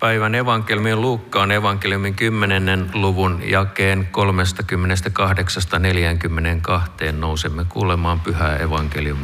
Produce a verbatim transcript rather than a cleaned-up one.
Päivän evankeliumin Luukkaan evankeliumin kymmenennen luvun jakeen kolmekymmentäkahdeksan neljäänkymmeneenkahteen nousemme kuulemaan pyhää evankeliumia.